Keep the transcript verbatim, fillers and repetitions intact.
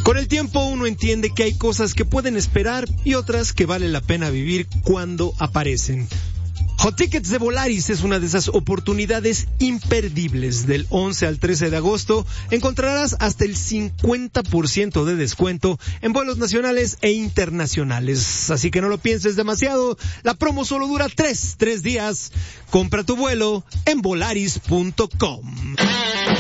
Con el tiempo uno entiende que hay cosas que pueden esperar y otras que vale la pena vivir cuando aparecen. Hot Tickets de Volaris es una de esas oportunidades imperdibles. Del once al trece de agosto encontrarás hasta el cincuenta por ciento de descuento en vuelos nacionales e internacionales. Así que no lo pienses demasiado, la promo solo dura tres, tres días. Compra tu vuelo en volaris punto com.